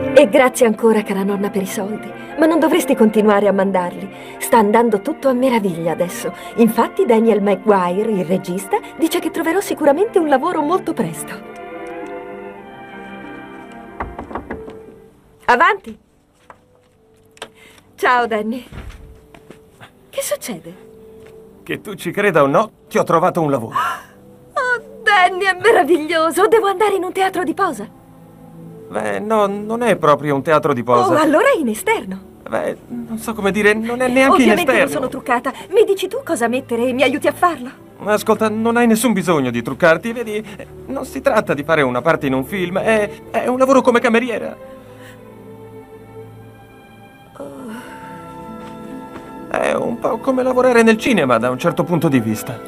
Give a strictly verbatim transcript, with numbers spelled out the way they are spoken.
E grazie ancora, cara nonna, per i soldi. Ma non dovresti continuare a mandarli. Sta andando tutto a meraviglia adesso. Infatti Daniel Maguire, il regista, dice che troverò sicuramente un lavoro molto presto. Avanti! Ciao, Danny. Che succede? Che tu ci creda o no, ti ho trovato un lavoro. Oh, Danny, è meraviglioso! Devo andare in un teatro di posa. Beh, no, non è proprio un teatro di posa. Oh, allora è in esterno. Beh, non so come dire, non è neanche in Ovviamente esterno. non sono truccata. Mi dici tu cosa mettere e mi aiuti a farlo? Ascolta, non hai nessun bisogno di truccarti, vedi? Non si tratta di fare una parte in un film, è, è un lavoro come cameriera. È un po' come lavorare nel cinema da un certo punto di vista.